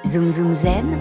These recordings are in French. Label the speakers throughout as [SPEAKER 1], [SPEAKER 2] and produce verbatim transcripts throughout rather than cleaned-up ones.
[SPEAKER 1] Zoom Zoom Zen,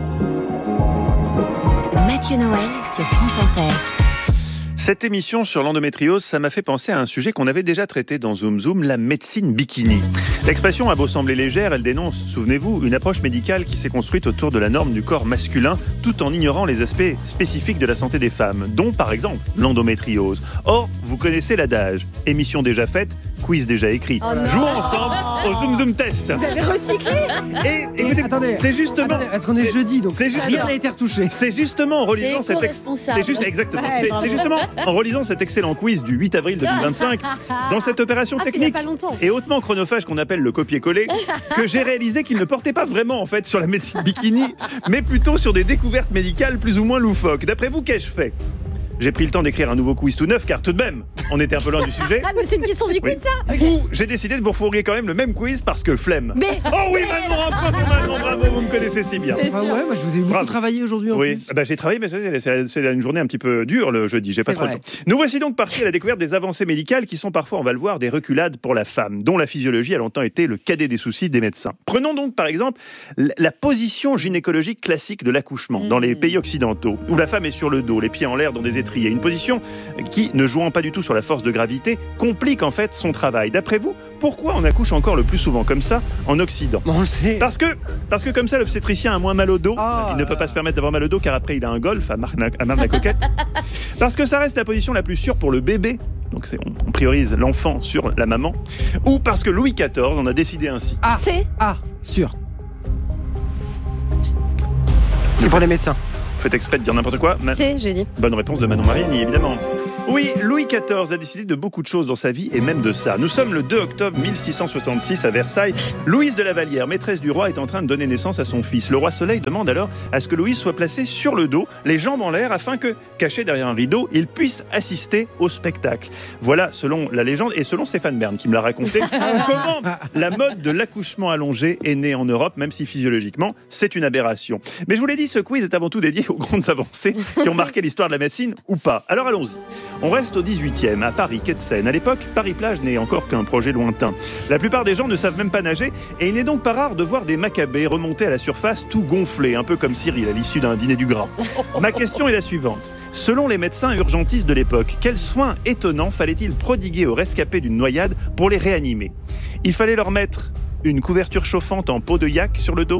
[SPEAKER 1] Mathieu Noël sur France Inter.
[SPEAKER 2] Cette émission sur l'endométriose, ça m'a fait penser à un sujet qu'on avait déjà traité dans Zoom Zoom, la médecine bikini. L'expression a beau sembler légère, elle dénonce, souvenez-vous, une approche médicale qui s'est construite autour de la norme du corps masculin, tout en ignorant les aspects spécifiques de la santé des femmes, dont par exemple l'endométriose. Or, vous connaissez l'adage, émission déjà faite, quiz déjà écrit. Oh Jouons ensemble au Zoom Zoom test.
[SPEAKER 3] Vous avez recyclé.
[SPEAKER 2] Et écoutez,
[SPEAKER 4] attendez,
[SPEAKER 2] c'est justement...
[SPEAKER 4] Attendez, est-ce qu'on est jeudi, donc
[SPEAKER 2] c'est
[SPEAKER 4] rien n'a été retouché.
[SPEAKER 2] C'est justement en relisant cet ex... c'est juste exactement. Ouais, c'est, c'est justement en relisant cet excellent quiz du huit avril deux mille vingt-cinq, dans cette opération
[SPEAKER 3] ah,
[SPEAKER 2] technique et hautement chronophage qu'on appelle le copier-coller, que j'ai réalisé qu'il ne portait pas vraiment en fait sur la médecine bikini, mais plutôt sur des découvertes médicales plus ou moins loufoques. D'après vous, qu'ai-je fait ? J'ai pris le temps d'écrire un nouveau quiz tout neuf, car tout de même, on était un peu loin du sujet.
[SPEAKER 3] Ah, mais c'est une question du quiz,
[SPEAKER 2] oui.
[SPEAKER 3] ça okay.
[SPEAKER 2] Ou j'ai décidé de vous refourguer quand même le même quiz parce que flemme.
[SPEAKER 3] Mais...
[SPEAKER 2] Oh oui, Manon, un peu pour Manon, bravo, vous me connaissez si bien.
[SPEAKER 4] Ah ouais, moi je vous ai beaucoup bravo. travaillé aujourd'hui en
[SPEAKER 2] oui.
[SPEAKER 4] plus.
[SPEAKER 2] Bah, j'ai travaillé, mais c'est, c'est, c'est une journée un petit peu dure le jeudi, j'ai
[SPEAKER 4] c'est
[SPEAKER 2] pas trop
[SPEAKER 4] vrai.
[SPEAKER 2] le temps. Nous voici donc partis à la découverte des avancées médicales qui sont parfois, on va le voir, des reculades pour la femme, dont la physiologie a longtemps été le cadet des soucis des médecins. Prenons donc par exemple la position gynécologique classique de l'accouchement mmh. dans les pays occidentaux, où la femme est sur le dos, les pieds en l'air dans des étriers, une position qui, ne jouant pas du tout sur la force de gravité, complique en fait son travail. D'après vous, pourquoi on accouche encore le plus souvent comme ça en Occident ?
[SPEAKER 4] On le sait.
[SPEAKER 2] Parce que, parce que comme ça, l'obstétricien a moins mal au dos.
[SPEAKER 4] Oh,
[SPEAKER 2] il ne peut pas se permettre d'avoir mal au dos car après il a un golf à Marne la Coquette. Parce que ça reste la position la plus sûre pour le bébé. Donc c'est, on, on priorise l'enfant sur la maman. Ou parce que Louis quatorze en a décidé ainsi.
[SPEAKER 4] Ah,
[SPEAKER 3] c'est
[SPEAKER 4] Ah, sûr. C'est pour les médecins.
[SPEAKER 2] Faites exprès de dire n'importe quoi. Ma...
[SPEAKER 3] C'est, j'ai dit.
[SPEAKER 2] Bonne réponse de Manon Mariani, évidemment. Oui, Louis quatorze a décidé de beaucoup de choses dans sa vie et même de ça. Nous sommes le deux octobre mille six cent soixante-six à Versailles. Louise de la Vallière, maîtresse du roi, est en train de donner naissance à son fils. Le roi Soleil demande alors à ce que Louise soit placée sur le dos, les jambes en l'air, afin que, caché derrière un rideau, il puisse assister au spectacle. Voilà, selon la légende et selon Stéphane Bern qui me l'a raconté, comment la mode de l'accouchement allongé est née en Europe, même si physiologiquement, c'est une aberration. Mais je vous l'ai dit, ce quiz est avant tout dédié aux grandes avancées qui ont marqué l'histoire de la médecine ou pas. Alors allons-y. On reste au dix-huitième, à Paris, quai de Seine. À l'époque, Paris-Plage n'est encore qu'un projet lointain. La plupart des gens ne savent même pas nager et il n'est donc pas rare de voir des macabées remonter à la surface tout gonflés, un peu comme Cyril à l'issue d'un dîner du gras. Ma question est la suivante. Selon les médecins urgentistes de l'époque, quels soins étonnants fallait-il prodiguer aux rescapés d'une noyade pour les réanimer ? Il fallait leur mettre une couverture chauffante en peau de yak sur le dos,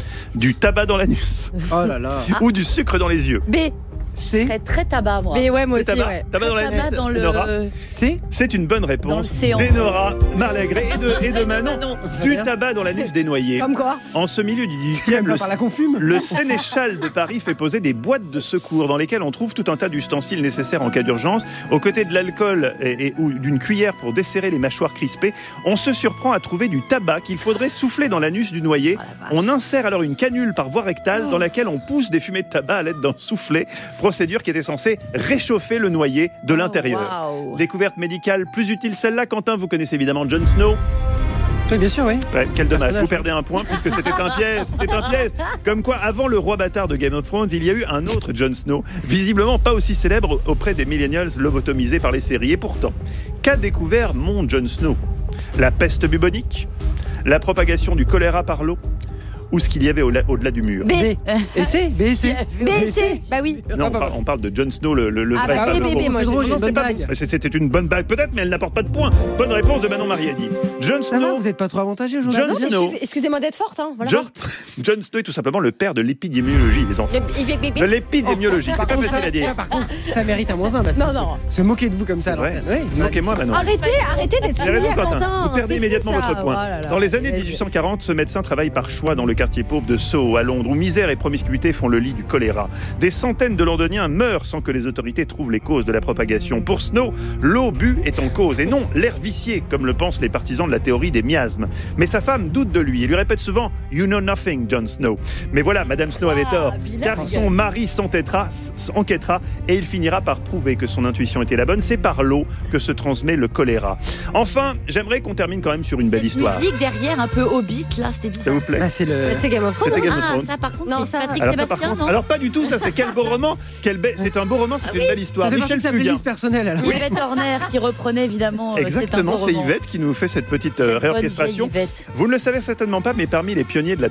[SPEAKER 2] du tabac dans l'anus,
[SPEAKER 4] oh là là.
[SPEAKER 2] ou du sucre dans les yeux.
[SPEAKER 3] B.
[SPEAKER 5] C'est très, très tabac, moi.
[SPEAKER 3] Mais ouais, moi
[SPEAKER 2] c'est
[SPEAKER 3] aussi,
[SPEAKER 2] tabac,
[SPEAKER 3] ouais.
[SPEAKER 2] Tabac dans la
[SPEAKER 5] tabac dans le...
[SPEAKER 2] Nora.
[SPEAKER 4] C'est
[SPEAKER 2] C'est une bonne réponse. D'Enora Malagré et de, et de Manon. Du tabac dans l'anus des noyés.
[SPEAKER 3] Comme quoi ?
[SPEAKER 2] En ce milieu du dix-huitième, le,
[SPEAKER 4] par la confume.
[SPEAKER 2] le sénéchal de Paris fait poser des boîtes de secours dans lesquelles on trouve tout un tas d'ustensiles nécessaires en cas d'urgence. Aux côtés de l'alcool et, et, ou d'une cuillère pour desserrer les mâchoires crispées, on se surprend à trouver du tabac qu'il faudrait souffler dans l'anus du noyé. Oh, on insère alors une canule par voie rectale oh. dans laquelle on pousse des fumées de tabac à l'aide d'un soufflet. Procédure qui était censée réchauffer le noyé de l'intérieur.
[SPEAKER 5] Oh, wow.
[SPEAKER 2] Découverte médicale plus utile celle-là. Quentin, vous connaissez évidemment Jon Snow.
[SPEAKER 4] Oui, bien sûr, oui.
[SPEAKER 2] Ouais, quel dommage,
[SPEAKER 4] Personnage.
[SPEAKER 2] vous perdez un point puisque c'était un piège, c'était un piège. Comme quoi, avant le roi bâtard de Game of Thrones, il y a eu un autre Jon Snow, visiblement pas aussi célèbre auprès des millennials lobotomisés par les séries. Et pourtant, qu'a découvert mon Jon Snow ? La peste bubonique ? La propagation du choléra par l'eau ? Ou ce qu'il y avait au- au-delà du mur ?
[SPEAKER 3] B.
[SPEAKER 4] Et c'est B et C.
[SPEAKER 3] B et C. Bah oui.
[SPEAKER 2] Non, on parle, on parle de Jon Snow, le, le, le
[SPEAKER 3] Ah
[SPEAKER 2] vrai.
[SPEAKER 3] bah
[SPEAKER 2] pas
[SPEAKER 3] oui,
[SPEAKER 2] le
[SPEAKER 3] bébé,
[SPEAKER 2] bon.
[SPEAKER 3] moi,
[SPEAKER 2] C'est
[SPEAKER 3] j'ai-
[SPEAKER 2] drôle,
[SPEAKER 3] j'ai
[SPEAKER 2] non,
[SPEAKER 3] une
[SPEAKER 2] c'était
[SPEAKER 4] bonne
[SPEAKER 2] pas-
[SPEAKER 4] blague.
[SPEAKER 2] c'est- C'était une bonne blague peut-être, mais elle n'apporte pas de points. Bonne réponse de Manon Mariani. Jon
[SPEAKER 4] Ça va,
[SPEAKER 2] Snow.
[SPEAKER 4] vous n'êtes pas trop avantagé aujourd'hui.
[SPEAKER 2] Jon
[SPEAKER 3] Non, mais
[SPEAKER 2] Snow.
[SPEAKER 3] je suis- Excusez-moi d'être forte, hein. Voilà.
[SPEAKER 2] Jon, Jon Snow est tout simplement le père de l'épidémiologie, les enfants.
[SPEAKER 3] Le- il- il-
[SPEAKER 2] De l'épidémiologie, c'est
[SPEAKER 4] Par
[SPEAKER 2] pas
[SPEAKER 4] contre,
[SPEAKER 2] facile
[SPEAKER 4] ça,
[SPEAKER 2] à dire.
[SPEAKER 4] ça, par contre, ça mérite un moins un. Parce que
[SPEAKER 3] Non,
[SPEAKER 4] se-
[SPEAKER 3] non.
[SPEAKER 4] Se moquer de vous comme ça à
[SPEAKER 2] C'est vrai.
[SPEAKER 4] l'antenne. Ouais, c'est
[SPEAKER 2] Moquez-moi, Manon.
[SPEAKER 3] Arrêtez, arrêtez d'être
[SPEAKER 2] J'ai
[SPEAKER 3] soumis
[SPEAKER 2] raison,
[SPEAKER 3] à
[SPEAKER 2] Quentin.
[SPEAKER 3] Quentin.
[SPEAKER 2] Vous perdez
[SPEAKER 3] C'est fou,
[SPEAKER 2] immédiatement
[SPEAKER 3] ça.
[SPEAKER 2] votre point.
[SPEAKER 3] Oh là là.
[SPEAKER 2] Dans les années dix-huit cent quarante, ce médecin travaille par choix dans le quartier pauvre de Soho, à Londres, où misère et promiscuité font le lit du choléra. Des centaines de Londoniens meurent sans que les autorités trouvent les causes de la propagation. Pour Snow, l'eau bue est en cause, et non l'air vicié, comme le pensent les partisans de la théorie des miasmes. Mais sa femme doute de lui et lui répète souvent « You know nothing, Jon Snow ». Mais voilà, Madame Snow avait
[SPEAKER 5] Ah,
[SPEAKER 2] tort,
[SPEAKER 5] bilingue.
[SPEAKER 2] car son mari s'entêtera, s'enquêtera, et il finira par prouver que son intuition était la bonne. C'est par l'eau que se transmet le choléra. Enfin, j'aimerais qu'on termine quand même sur une belle
[SPEAKER 5] Cette
[SPEAKER 2] histoire.
[SPEAKER 5] musique derrière, un peu Hobbit, là, c'était
[SPEAKER 2] Ça
[SPEAKER 5] bizarre.
[SPEAKER 2] vous plaît ?
[SPEAKER 4] Là, c'est le.
[SPEAKER 3] C'est Game of Thrones.
[SPEAKER 2] C'était Game of
[SPEAKER 5] Ah,
[SPEAKER 2] Thrones.
[SPEAKER 5] ça par contre,
[SPEAKER 3] Non,
[SPEAKER 5] c'est
[SPEAKER 3] ça-
[SPEAKER 5] Patrick
[SPEAKER 2] Alors, ça, par
[SPEAKER 5] Sébastien,
[SPEAKER 2] contre-
[SPEAKER 5] non
[SPEAKER 2] alors pas du tout, ça c'est quel beau roman, quel be- c'est un beau roman, c'est
[SPEAKER 5] Ah
[SPEAKER 2] une
[SPEAKER 5] oui.
[SPEAKER 2] belle histoire.
[SPEAKER 4] Ça fait partie
[SPEAKER 2] Michel
[SPEAKER 4] de sa
[SPEAKER 2] Fugain.
[SPEAKER 4] playlist personnelle. Alors.
[SPEAKER 5] Yvette Horner qui reprenait évidemment. euh,
[SPEAKER 2] Exactement,
[SPEAKER 5] c'est, un
[SPEAKER 2] c'est
[SPEAKER 5] beau roman.
[SPEAKER 2] Yvette qui nous fait cette petite euh,
[SPEAKER 5] Cette bonne
[SPEAKER 2] réorchestration.
[SPEAKER 5] vieille Yvette.
[SPEAKER 2] Vous ne le savez certainement pas, mais parmi les pionniers de la transplantation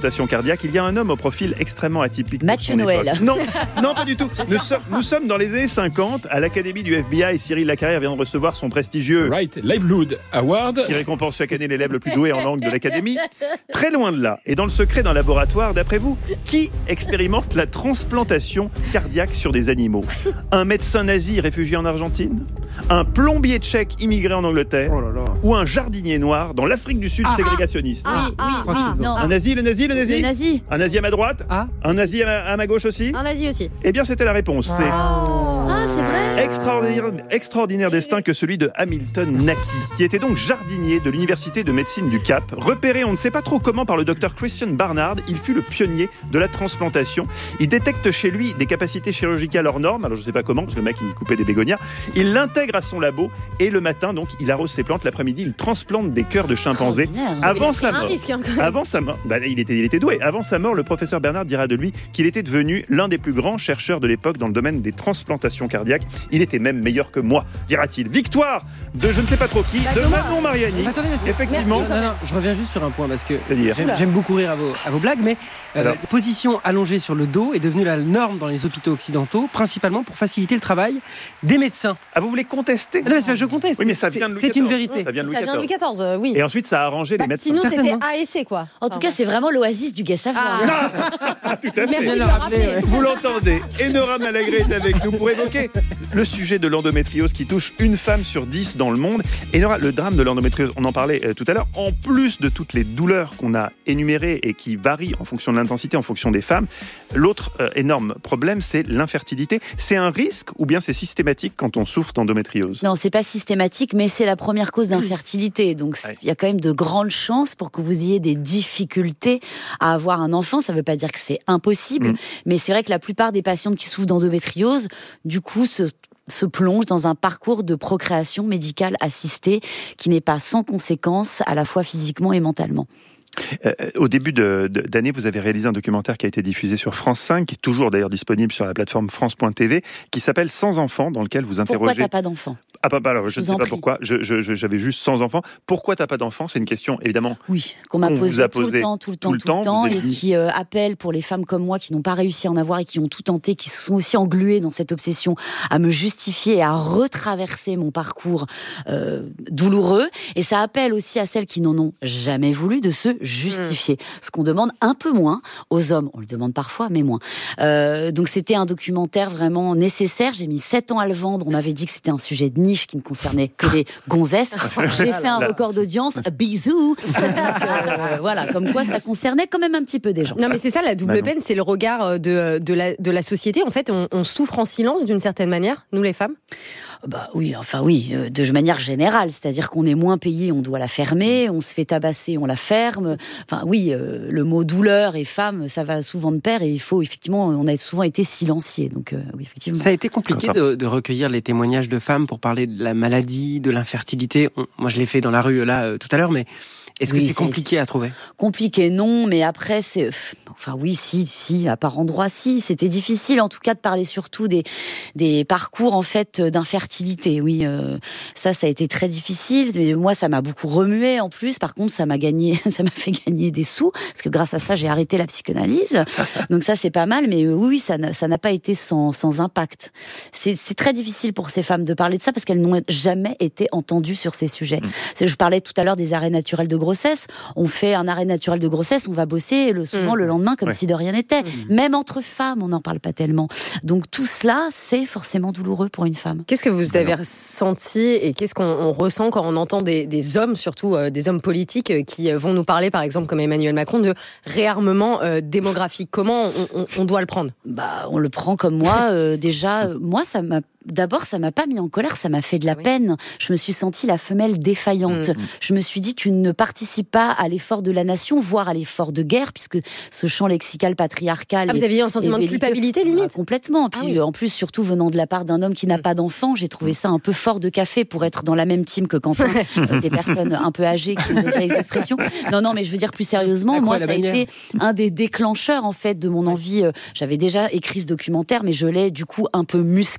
[SPEAKER 2] transplantation cardiaque, il y a un homme au profil extrêmement atypique.
[SPEAKER 5] Mathieu Noël.
[SPEAKER 2] Non, non, pas du tout. Nous, so- nous sommes dans les années cinquante, à l'Académie du F B I. Cyril Lacarrière vient de recevoir son prestigieux
[SPEAKER 6] Right Livelihood Award,
[SPEAKER 2] qui récompense chaque année l'élève le plus doué en langue de l'Académie. Très loin de là, et dans le secret d'un laboratoire, d'après vous, qui expérimente la transplantation cardiaque sur des animaux? Un médecin nazi réfugié en Argentine? Un plombier tchèque immigré en Angleterre?
[SPEAKER 4] Oh là là.
[SPEAKER 2] Ou un jardinier noir dans l'Afrique du Sud
[SPEAKER 4] Ah.
[SPEAKER 2] ségrégationniste?
[SPEAKER 5] Oui, oui,
[SPEAKER 3] ah,
[SPEAKER 5] oui,
[SPEAKER 4] ah.
[SPEAKER 5] non.
[SPEAKER 2] Un nazi, le nazi, le nazi
[SPEAKER 5] Le nazi.
[SPEAKER 2] Un nazi à ma droite?
[SPEAKER 4] Ah.
[SPEAKER 2] Un nazi à ma, à ma gauche aussi?
[SPEAKER 3] En Asie aussi.
[SPEAKER 2] Eh bien, c'était la réponse. C'est
[SPEAKER 5] Ah, c'est vrai.
[SPEAKER 2] extraordinaire, extraordinaire destin que celui de Hamilton Naki, qui était donc jardinier de l'Université de médecine du Cap. Repéré, on ne sait pas trop comment, par le docteur Christian Barnard, il fut le pionnier de la transplantation. Il détecte chez lui des capacités chirurgicales hors normes, alors je ne sais pas comment, parce que le mec, il coupait des bégonias. Il l'intègre à son labo, et le matin, donc, il arrose ses plantes. L'après-midi, il transplante des cœurs de chimpanzés.
[SPEAKER 5] Extraordinaire.
[SPEAKER 2] Avant sa
[SPEAKER 3] Un
[SPEAKER 2] mort.
[SPEAKER 3] risque, hein, quand même.
[SPEAKER 2] Avant sa mort, bah, il, était, il était doué. Avant sa mort, le professeur Bernard dira de lui qu'il était devenu l'un des plus grands chercheurs de l'époque dans le domaine des transplantations cardiaques. Il était même meilleur que moi, dira-t-il. Victoire de je ne sais pas trop qui, de Manon Mariani.
[SPEAKER 4] Attendez, parce que-
[SPEAKER 2] Effectivement.
[SPEAKER 4] Non, non, non, je reviens juste sur un point parce que
[SPEAKER 2] C'est-à-dire
[SPEAKER 4] j'aime, j'aime beaucoup rire à vos, à vos blagues, mais euh,
[SPEAKER 2] Alors.
[SPEAKER 4] la position allongée sur le dos est devenue la norme dans les hôpitaux occidentaux, principalement pour faciliter le travail des médecins.
[SPEAKER 2] Ah, vous voulez contester?
[SPEAKER 4] Ah non, mais c'est pas que je conteste.
[SPEAKER 2] Oui, mais ça
[SPEAKER 4] C'est-
[SPEAKER 2] vient de Louis
[SPEAKER 4] C'est une
[SPEAKER 2] quatorze.
[SPEAKER 4] vérité.
[SPEAKER 2] Ça vient de Louis
[SPEAKER 3] Ça vient de Louis
[SPEAKER 2] quatorze.
[SPEAKER 3] quatorze, euh, oui.
[SPEAKER 2] Et ensuite, ça a arrangé
[SPEAKER 3] Bah,
[SPEAKER 2] les médecins.
[SPEAKER 3] sinon, c'était
[SPEAKER 4] Certainement.
[SPEAKER 3] A et C, quoi.
[SPEAKER 5] En tout cas, c'est vraiment l'oasis du gay savoir.
[SPEAKER 3] Ah.
[SPEAKER 2] Ah, tout à fait.
[SPEAKER 3] Merci de
[SPEAKER 4] Bien
[SPEAKER 3] me
[SPEAKER 4] le
[SPEAKER 3] rappeler.
[SPEAKER 4] rappeler,
[SPEAKER 2] Vous l'entendez, Enora Malagré est avec nous pour évoquer le sujet de l'endométriose qui touche une femme sur dix dans le monde. Enora, le drame de l'endométriose, on en parlait euh, tout à l'heure, en plus de toutes les douleurs qu'on a énumérées et qui varient en fonction de l'intensité, en fonction des femmes, l'autre euh, énorme problème, c'est l'infertilité. C'est un risque ou bien c'est systématique quand on souffre d'endométriose?
[SPEAKER 5] Non, c'est pas systématique, mais c'est la première cause d'infertilité. Donc, il
[SPEAKER 2] Ouais.
[SPEAKER 5] y a quand même de grandes chances pour que vous ayez des difficultés à avoir un enfant. Ça ne veut pas dire que c'est impossible,
[SPEAKER 2] Mm.
[SPEAKER 5] mais c'est vrai que la plupart des patientes qui souffrent d'endométriose, du coup, se se plongent dans un parcours de procréation médicale assistée qui n'est pas sans conséquences à la fois physiquement et mentalement.
[SPEAKER 2] Euh, au début de, de, d'année, vous avez réalisé un documentaire qui a été diffusé sur France cinq, qui est toujours d'ailleurs disponible sur la plateforme France point T V, qui s'appelle Sans enfants, dans lequel vous
[SPEAKER 5] Pourquoi
[SPEAKER 2] interrogez...
[SPEAKER 5] t'as pas d'enfant?
[SPEAKER 2] Ah, pas, pas, alors, je
[SPEAKER 5] Je
[SPEAKER 2] ne
[SPEAKER 5] vous
[SPEAKER 2] sais
[SPEAKER 5] en
[SPEAKER 2] pas
[SPEAKER 5] prie.
[SPEAKER 2] pourquoi, je, je, je- j'avais juste sans enfants. Pourquoi t'as pas d'enfants? C'est une question, évidemment.
[SPEAKER 5] Oui, qu'on m'a
[SPEAKER 2] Qu'on vous
[SPEAKER 5] posé
[SPEAKER 2] a
[SPEAKER 5] tout le
[SPEAKER 2] posé
[SPEAKER 5] temps, tout le temps,
[SPEAKER 2] tout le
[SPEAKER 5] tout le
[SPEAKER 2] temps,
[SPEAKER 5] temps,
[SPEAKER 2] vous êtes
[SPEAKER 5] et
[SPEAKER 2] dit-
[SPEAKER 5] qui euh, appelle pour les femmes comme moi qui n'ont pas réussi à en avoir et qui ont tout tenté, qui se sont aussi engluées dans cette obsession à me justifier et à retraverser mon parcours euh, douloureux. Et ça appelle aussi à celles qui n'en ont jamais voulu de se justifier. Ce qu'on demande un peu moins aux hommes. On le demande parfois, mais moins. Euh, donc c'était un documentaire vraiment nécessaire. J'ai mis sept ans à le vendre. On m'avait dit que c'était un sujet de niche qui ne concernait que les gonzesses. J'ai fait un record d'audience. Bisous. Donc, euh, voilà, comme quoi ça concernait quand même un petit peu des gens.
[SPEAKER 3] Non, mais c'est ça, la double
[SPEAKER 2] Manon.
[SPEAKER 3] peine, c'est le regard de, de, la, de la société. En fait, on, on souffre en silence d'une certaine manière, nous les femmes.
[SPEAKER 5] Bah oui, enfin oui, euh, de manière générale, c'est-à-dire qu'on est moins payé, on doit la fermer, on se fait tabasser, on la ferme. Enfin oui, euh, le mot douleur et femme, ça va souvent de pair et il faut effectivement, on a souvent été silenciés. Donc euh, oui, effectivement.
[SPEAKER 4] Ça a été compliqué
[SPEAKER 2] Comme ça.
[SPEAKER 4] de, de recueillir les témoignages de femmes pour parler de la maladie, de l'infertilité. On- moi, je l'ai fait dans la rue là euh, tout à l'heure, mais est-ce que
[SPEAKER 5] Oui,
[SPEAKER 4] c'est
[SPEAKER 5] ça a
[SPEAKER 4] compliqué à trouver?
[SPEAKER 5] Compliqué, non, mais après, c'est. pff, Enfin, oui, si, si, à part endroit, si. C'était difficile, en tout cas, de parler surtout des, des parcours, en fait, d'infertilité. Oui, euh, ça, ça a été très difficile. Mais moi, ça m'a beaucoup remué, en plus. Par contre, ça m'a gagné, ça m'a fait gagner des sous, parce que grâce à ça, j'ai arrêté la psychanalyse. Donc, ça, c'est pas mal, mais euh, oui, ça n'a, ça n'a pas été sans, sans impact. C'est, c'est très difficile pour ces femmes de parler de ça, parce qu'elles n'ont jamais été entendues sur ces sujets. C'est- Je parlais tout à l'heure des arrêts naturels de grossesse. On fait un arrêt naturel de grossesse, on va bosser le, souvent
[SPEAKER 3] Mmh.
[SPEAKER 5] le lendemain comme
[SPEAKER 2] Ouais.
[SPEAKER 5] si de rien n'était. Même entre femmes, on n'en parle pas tellement. Donc tout cela, c'est forcément douloureux pour une femme.
[SPEAKER 3] Qu'est-ce que vous avez ressenti et qu'est-ce qu'on on ressent quand on entend des, des hommes, surtout euh, des hommes politiques, euh, qui euh, vont nous parler, par exemple, comme Emmanuel Macron, de réarmement euh, démographique? Comment on, on- on doit le prendre?
[SPEAKER 5] Bah, on le prend comme moi. euh, déjà, euh, moi, ça m'a. D'abord, ça m'a pas mis en colère, ça m'a fait de la
[SPEAKER 3] Oui.
[SPEAKER 5] peine. Je me suis sentie la femelle défaillante.
[SPEAKER 3] Mmh.
[SPEAKER 5] Je me suis dit, tu ne participes pas à l'effort de la nation, voire à l'effort de guerre, puisque ce champ lexical patriarcal.
[SPEAKER 3] Ah, vous
[SPEAKER 5] est-
[SPEAKER 3] aviez eu un sentiment de
[SPEAKER 5] belliqueux.
[SPEAKER 3] culpabilité, limite?
[SPEAKER 5] Ah, complètement. Puis
[SPEAKER 3] Ah oui.
[SPEAKER 5] en plus, surtout venant de la part d'un homme qui n'a
[SPEAKER 3] Mm.
[SPEAKER 5] pas d'enfant, j'ai trouvé ça un peu fort de café pour être dans la même team que Quentin, euh, des personnes un peu âgées qui ont des expressions. Non, non, mais je veux dire plus sérieusement,
[SPEAKER 4] À quoi
[SPEAKER 5] moi,
[SPEAKER 4] la
[SPEAKER 5] ça a
[SPEAKER 4] bannière
[SPEAKER 5] été un des déclencheurs en fait de mon envie. euh, J'avais déjà écrit ce documentaire, mais je l'ai du coup un peu musclé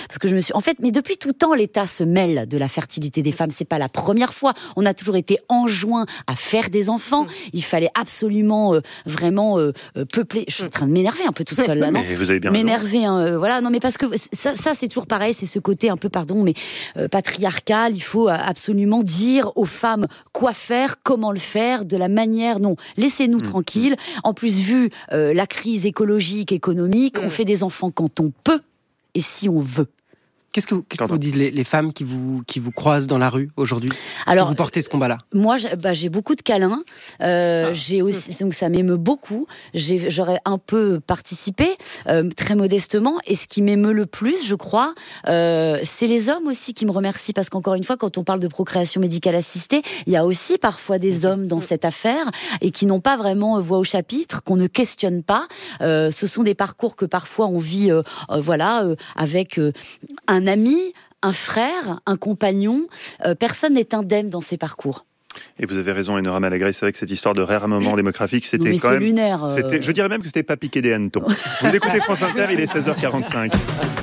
[SPEAKER 5] parce que je me suis, en fait, mais depuis tout temps, l'État se mêle de la fertilité des femmes. C'est pas la première fois. On a toujours été enjoint à faire des enfants. Il fallait absolument, euh, vraiment euh, peupler. Je suis en train de m'énerver un peu toute seule là, non ?
[SPEAKER 2] Mais vous avez bien
[SPEAKER 5] M'énerver, hein, euh, voilà. Non, mais parce que ça, ça, c'est toujours pareil. C'est ce côté un peu, pardon, mais euh, patriarcal. Il faut absolument dire aux femmes quoi faire, comment le faire, de la manière. Non, laissez-nous mmh. tranquilles. En plus, vu euh, la crise écologique, économique, mmh. on fait des enfants quand on peut et si on veut.
[SPEAKER 4] Qu'est-ce que, qu'est-ce que vous disent les, les femmes qui vous, qui vous croisent dans la rue aujourd'hui ? Est-ce
[SPEAKER 5] Alors,
[SPEAKER 4] que vous portez ce combat-là ?
[SPEAKER 5] Moi, j'ai, bah, j'ai beaucoup de câlins. Euh, ah. J'ai aussi, donc ça m'émeut beaucoup. J'ai, j'aurais un peu participé, euh, très modestement. Et ce qui m'émeut le plus, je crois, euh, c'est les hommes aussi qui me remercient. Parce qu'encore une fois, quand on parle de procréation médicale assistée, il y a aussi parfois des hommes dans cette affaire et qui n'ont pas vraiment voix au chapitre, qu'on ne questionne pas. Euh, ce sont des parcours que parfois on vit, euh, euh, voilà, euh, avec euh, un Un ami, un frère, un compagnon, euh, personne n'est indemne dans ces parcours.
[SPEAKER 2] Et vous avez raison, Enora Malagré, c'est vrai que cette histoire de réarmement démographique, c'était
[SPEAKER 5] mais
[SPEAKER 2] quand
[SPEAKER 5] c'est
[SPEAKER 2] même...
[SPEAKER 5] lunaire. Euh...
[SPEAKER 2] C'était, je dirais même que c'était pas piqué des hannetons. Vous écoutez France Inter, il est seize heures quarante-cinq.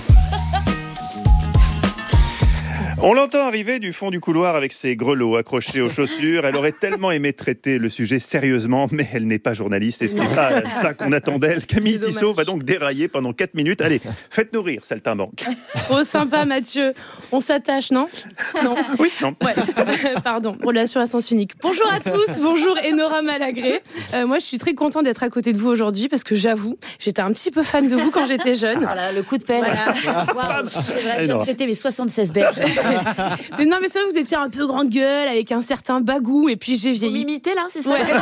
[SPEAKER 2] On l'entend arriver du fond du couloir avec ses grelots accrochés aux chaussures. Elle aurait tellement aimé traiter le sujet sérieusement, mais elle n'est pas journaliste et ce n'est pas ça qu'on attend d'elle. Camille Tissot va donc dérailler pendant quatre minutes. Allez, faites-nous rire, saltimbanque.
[SPEAKER 7] Trop sympa, Mathieu. On s'attache, non ? Non.
[SPEAKER 2] Oui, non.
[SPEAKER 7] Ouais. Pardon, relation à sens unique. Bonjour à tous, bonjour Enora Malagré. Euh, moi, je suis très contente d'être à côté de vous aujourd'hui parce que j'avoue, j'étais un petit peu fan de vous quand j'étais jeune.
[SPEAKER 5] Voilà, le coup de pelle. Voilà. Wow, c'est vrai, je viens de fêter mes soixante-seize berges.
[SPEAKER 7] Mais non, mais c'est vrai que vous étiez un peu grande gueule avec un certain bagou et puis j'ai vieilli.
[SPEAKER 5] Vous m'imitez là, c'est ça ?
[SPEAKER 7] Ouais.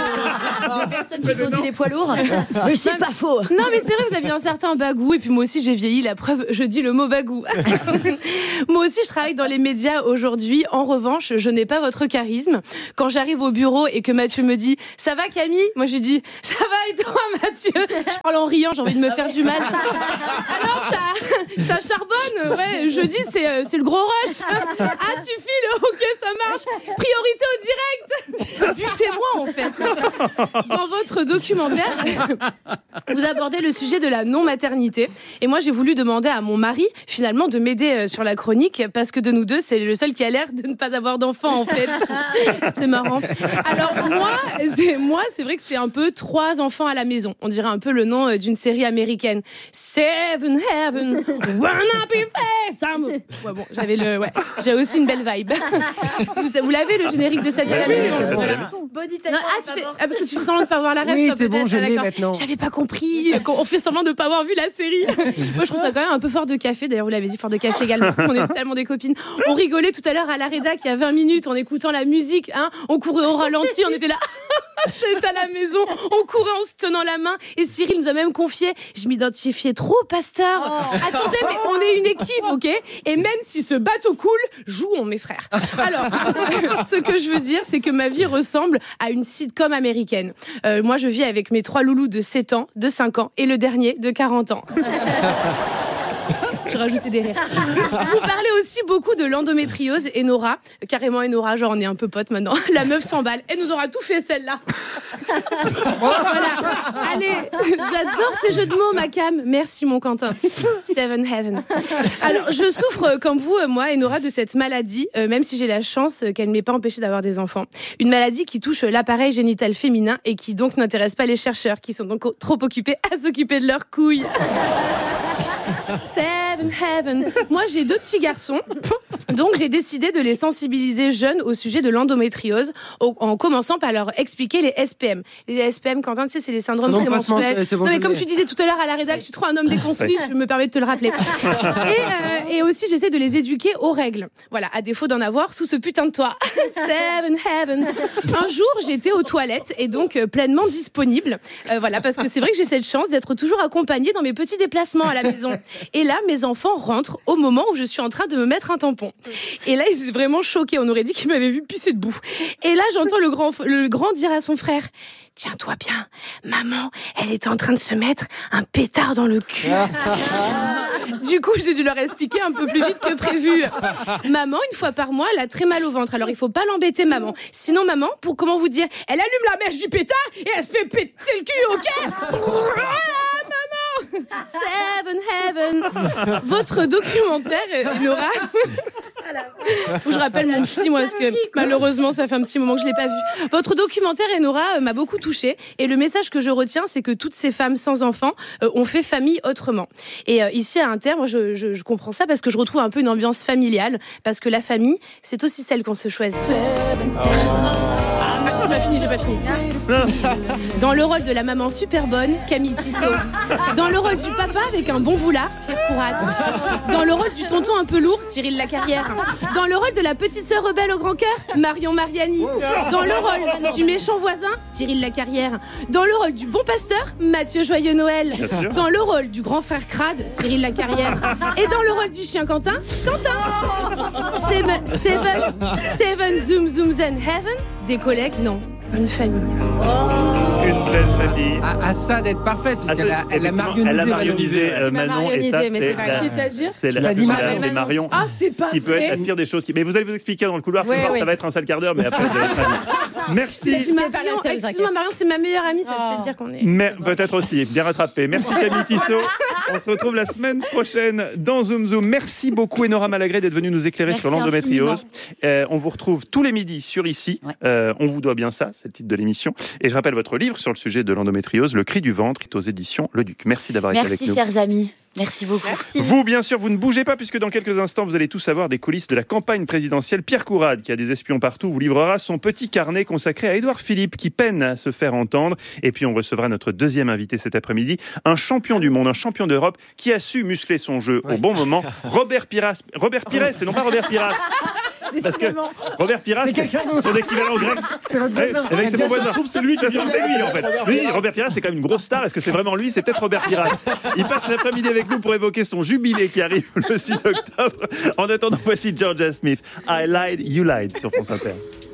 [SPEAKER 5] De personnes qui conduisent des poids lourds. Mais c'est pas faux.
[SPEAKER 7] Non, mais c'est vrai, vous aviez un certain bagou et puis moi aussi j'ai vieilli. La preuve, je dis le mot bagou. Moi aussi, je travaille dans les médias aujourd'hui. En revanche, je n'ai pas votre charisme. Quand j'arrive au bureau et que Mathieu me dit « Ça va Camille ?» Moi, je lui dis « Ça va et toi Mathieu ?» Je parle en riant, j'ai envie de me faire du mal. Alors, ça, ça charbonne. Ouais, je dis c'est, c'est le gros rush. Ah, tu files, ok, ça marche. Priorité au direct. Butez-moi, en fait. Dans votre documentaire, vous abordez le sujet de la non-maternité. Et moi, j'ai voulu demander à mon mari, finalement, de m'aider sur la chronique, parce que de nous deux, c'est le seul qui a l'air de ne pas avoir d'enfant, en fait. C'est marrant. Alors, moi, c'est, moi, c'est vrai que c'est un peu trois enfants à la maison. On dirait un peu le nom d'une série américaine. Seven Heaven, one happy face. Ouais, bon, j'avais le... Ouais. J'ai aussi une belle vibe. Vous, vous l'avez, le générique de cette à la maison.
[SPEAKER 2] Oui,
[SPEAKER 7] voilà.
[SPEAKER 5] Body
[SPEAKER 7] non, ah, tu fais, ah, parce que tu fais semblant de pas voir la rêve.
[SPEAKER 4] Oui,
[SPEAKER 7] toi,
[SPEAKER 4] c'est
[SPEAKER 7] peut-être.
[SPEAKER 4] bon, je
[SPEAKER 7] ah,
[SPEAKER 4] l'ai maintenant.
[SPEAKER 7] J'avais pas compris. On fait semblant de pas avoir vu la série. Moi, je trouve ça quand même un peu fort de café. D'ailleurs, vous l'avez dit, fort de café également. On est tellement des copines. On rigolait tout à l'heure à la rédac il y a vingt minutes en écoutant la musique. Hein. On courait au ralenti, on était là. C'est à la maison. On courait en se tenant la main. Et Cyril nous a même confié. Je m'identifiais trop au pasteur. Oh. Attendez, mais on est une équipe, ok ? Et même si ce bateau coule, jouons mes frères. Alors, ce que je veux dire, c'est que ma vie ressemble à une sitcom américaine. Euh, moi, je vis avec mes trois loulous de sept ans, de cinq ans et le dernier de quarante ans. J'ai rajouté des rires. Vous parlez aussi beaucoup de l'endométriose. Enora, carrément Enora, genre on est un peu potes maintenant. La meuf s'emballe. Elle nous aura tout fait celle-là. Voilà. Allez, j'adore tes jeux de mots, ma Cam. Merci mon Quentin. Seven Heaven. Alors, je souffre comme vous, moi, Enora, de cette maladie, euh, même si j'ai la chance qu'elle ne m'ait pas empêchée d'avoir des enfants. Une maladie qui touche l'appareil génital féminin et qui donc n'intéresse pas les chercheurs, qui sont donc trop occupés à s'occuper de leurs couilles. Seven Heaven. Moi, j'ai deux petits garçons, donc j'ai décidé de les sensibiliser jeunes au sujet de l'endométriose, en commençant par leur expliquer les S P M. Les S P M, Quentin, tu sais, c'est les syndromes
[SPEAKER 4] non,
[SPEAKER 7] prémenstruels.
[SPEAKER 4] C'est bon,
[SPEAKER 7] non, mais comme tu disais tout à l'heure à la rédac, je suis trop un homme déconstruit, je me permets de te le rappeler. Et, euh, et aussi, j'essaie de les éduquer aux règles. Voilà, à défaut d'en avoir sous ce putain de toit. Seven Heaven. Un jour, j'étais aux toilettes et donc euh, pleinement disponible. Euh, voilà, parce que c'est vrai que j'ai cette chance d'être toujours accompagnée dans mes petits déplacements à la maison. Et là, mes enfants rentrent au moment où je suis en train de me mettre un tampon. Et là, ils étaient vraiment choqués. On aurait dit qu'ils m'avaient vu pisser debout. Et là, j'entends le grand, le grand dire à son frère: tiens-toi bien, maman, elle était en train de se mettre un pétard dans le cul. Du coup, j'ai dû leur expliquer un peu plus vite que prévu. Maman, une fois par mois, elle a très mal au ventre. Alors, il faut pas l'embêter, maman. Sinon, maman, pour comment vous dire, elle allume la mèche du pétard et elle se fait péter le cul, ok? Ah, maman! Seven Heaven. Votre documentaire, Nora. Faut que je rappelle mon petit, moi, parce que malheureusement, ça fait un petit moment que je l'ai pas vu. Votre documentaire, Enora, m'a beaucoup touchée. Et le message que je retiens, c'est que toutes ces femmes sans enfants euh, ont fait famille autrement. Et euh, ici, à Inter, moi, je, je, je comprends ça parce que je retrouve un peu une ambiance familiale. Parce que la famille, c'est aussi celle qu'on se choisit. Oh. J'ai pas fini, j'ai pas fini. Dans le rôle de la maman super bonne, Camille Tissot. Dans le rôle du papa avec un bon boulard, Pierre Courade. Dans le rôle du tonton un peu lourd, Cyril Lacarrière. Dans le rôle de la petite sœur rebelle au grand cœur, Marion Mariani. Dans le rôle du méchant voisin, Cyril Lacarrière. Dans le rôle du bon pasteur, Mathieu Joyeux-Noël. Dans le rôle du grand frère crade, Cyril Lacarrière. Et dans le rôle du chien Quentin, Quentin. Seven, seven, seven zoom zooms and heaven. Des collègues, non. Une famille.
[SPEAKER 2] Oh. Une belle famille.
[SPEAKER 4] À, à ça d'être parfaite, parce ah, qu'elle a, elle a marionnisé,
[SPEAKER 2] elle a marionnisé euh, Manon. Et ça,
[SPEAKER 3] mais c'est pas
[SPEAKER 2] la,
[SPEAKER 7] c'est-à-dire
[SPEAKER 2] c'est la, la, la, les Marion.
[SPEAKER 7] Ah, c'est pas
[SPEAKER 2] ce qui peut être la pire des choses. Qui... Mais vous allez vous expliquer dans le couloir.
[SPEAKER 3] Ouais,
[SPEAKER 2] voir,
[SPEAKER 3] ouais.
[SPEAKER 2] Ça va être un sale quart d'heure, mais après, vous allez être ravis. Merci.
[SPEAKER 7] Excuse-moi, Marion, excuse-moi, Marion, c'est ma meilleure amie. Ça veut peut-être dire qu'on est.
[SPEAKER 2] Mais peut-être aussi. Bien rattrapé. Merci Camille Tissot. On se retrouve la semaine prochaine dans Zoom Zoom. Merci beaucoup Enora Malagré d'être venue nous éclairer
[SPEAKER 5] Merci
[SPEAKER 2] sur l'endométriose. Euh, on vous retrouve tous les midis sur Ici.
[SPEAKER 5] Ouais.
[SPEAKER 2] Euh, on vous doit bien ça, c'est le titre de l'émission. Et je rappelle votre livre sur le sujet de l'endométriose, Le cri du ventre, est aux éditions Le Duc. Merci d'avoir été avec nous.
[SPEAKER 5] Merci chers amis. Merci beaucoup. Merci.
[SPEAKER 2] Vous, bien sûr, vous ne bougez pas puisque dans quelques instants, vous allez tous savoir des coulisses de la campagne présidentielle. Pierre Courade, qui a des espions partout, vous livrera son petit carnet consacré à Édouard Philippe, qui peine à se faire entendre. Et puis, on recevra notre deuxième invité cet après-midi, un champion du monde, un champion d'Europe, qui a su muscler son jeu oui. au bon moment. Robert Pires, Robert Pires, et non pas Robert Pires. Parce que Robert Pires, c'est, c'est son équivalent grec. C'est votre voisin. C'est, c'est, c'est mon voisin. C'est lui qui c'est lui en fait. Lui, Robert Pires, c'est quand même une grosse star. Est-ce que c'est vraiment lui? C'est peut-être Robert Pires. Il passe l'après-midi avec nous pour évoquer son jubilé qui arrive le six octobre. En attendant, voici Georgia Smith. I lied, you lied sur France Inter.